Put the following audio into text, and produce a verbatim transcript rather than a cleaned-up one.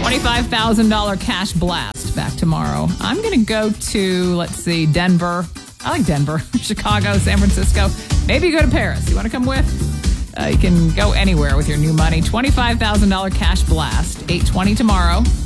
twenty-five thousand dollars cash blast back tomorrow. I'm going to go to, let's see, Denver. I like Denver, Chicago, San Francisco. Maybe go to Paris. You want to come with? Uh, you can go anywhere with your new money. twenty-five thousand dollars cash blast, eight twenty tomorrow.